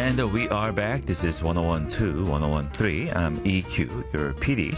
And we are back. This is 1012, 1013. I'm EQ, your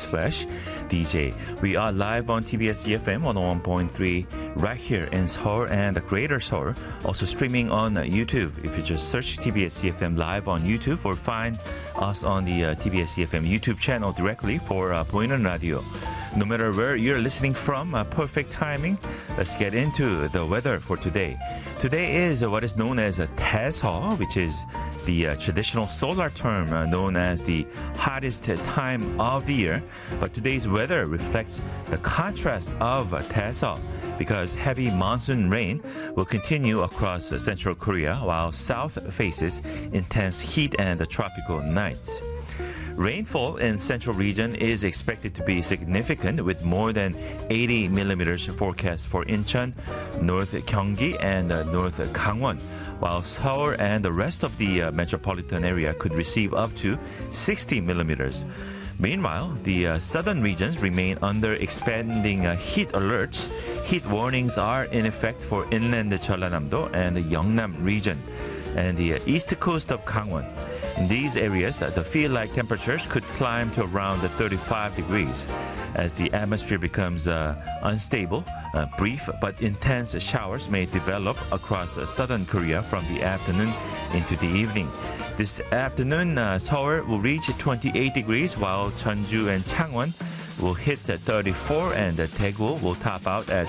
PD/DJ. We are live on TBS EFM 101.3 right here in Seoul and the Greater Seoul. Also streaming on YouTube. If you just search TBS EFM live on YouTube or find us on the TBS EFM YouTube channel directly for 보이는 radio. No matter where you're listening from, perfect timing. Let's get into the weather for today. Today is what is known as a Taeseo, which is the traditional solar term known as the hottest time of the year. But today's weather reflects the contrast of Taeseo because heavy monsoon rain will continue across central Korea while south faces intense heat and tropical nights. Rainfall in central region is expected to be significant with more than 80 millimeters forecast for Incheon, North Gyeonggi, and North Gangwon, while Seoul and the rest of the metropolitan area could receive up to 60 millimeters. Meanwhile, the southern regions remain under expanding heat alerts. Heat warnings are in effect for inland Jeollanam-do and the Yeongnam region and the east coast of Gangwon. In these areas, the feel-like temperatures could climb to around 35 degrees. As the atmosphere becomes unstable, brief but intense showers may develop across southern Korea from the afternoon into the evening. This afternoon, Seoul will reach 28 degrees, while Jeonju and Changwon will hit 34 and Daegu will top out at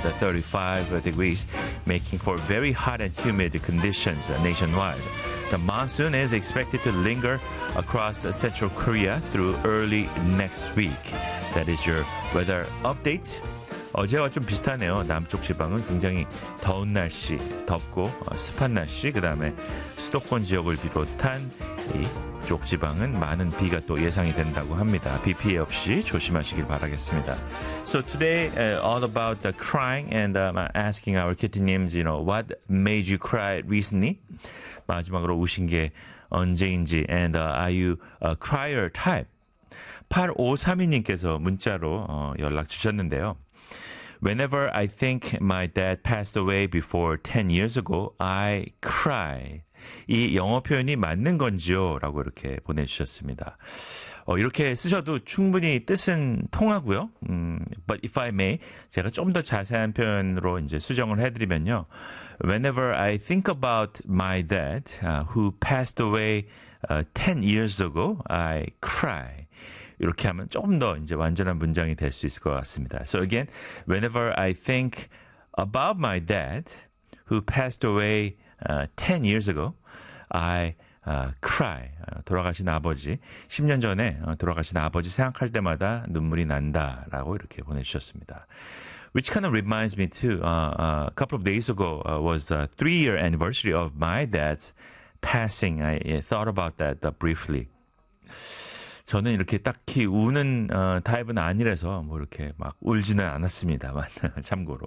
35 degrees, making for very hot and humid conditions nationwide. The monsoon is expected to linger across central Korea through early next week. That is your weather update. 어제와 좀 비슷하네요. 남쪽 지방은 굉장히 더운 날씨, 덥고 습한 날씨, 그 다음에 수도권 지역을 비롯한 이쪽 지방은 많은 비가 또 예상이 된다고 합니다. 비 피해 없이 조심하시길 바라겠습니다. So today, all about the crying and asking our kitty님's, what made you cry recently? 마지막으로 우신 게 언제인지 and are you a crier type? 8532님께서 문자로 연락 주셨는데요. Whenever I think my dad passed away before 10 years ago, I cry. 이 영어 표현이 맞는 건지요? 라고 이렇게 보내주셨습니다. 이렇게 쓰셔도 충분히 뜻은 통하고요. But if I may, 제가 좀 더 자세한 표현으로 이제 수정을 해드리면요. Whenever I think about my dad, who passed away 10 years ago, I cry. 이렇게 하면 조금 더 이제 완전한 문장이 될 수 있을 것 같습니다. So again, whenever I think about my dad, who passed away 10 years ago, I cry. 돌아가신 아버지, 10년 전에 돌아가신 아버지 생각할 때마다 눈물이 난다라고 이렇게 보내주셨습니다. Which kind of reminds me too, a couple of days ago was the 3-year anniversary of my dad's passing. I thought about that briefly. 저는 이렇게 딱히 우는 타입은 아니라서 뭐 이렇게 막 울지는 않았습니다만 참고로.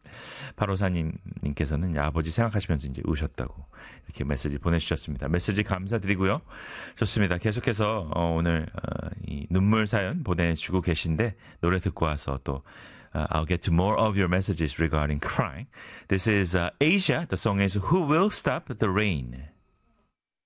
바로사님께서는 아버지 생각하시면서 이제 우셨다고 이렇게 메시지 보내주셨습니다. 메시지 감사드리고요. 좋습니다. 계속해서 오늘 이 눈물 사연 보내주고 계신데 노래 듣고 와서 또 I'll get to more of your messages regarding crying. This is Asia. The song is Who Will Stop the Rain?